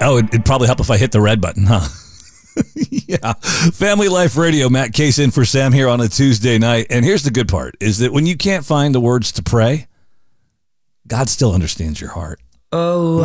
Oh, it'd probably help if I hit the red button, huh? Yeah. Family Life Radio, Matt Case in for Sam here on a Tuesday night. And here's the good part, is that when you can't find the words to pray, God still understands your heart. Oh.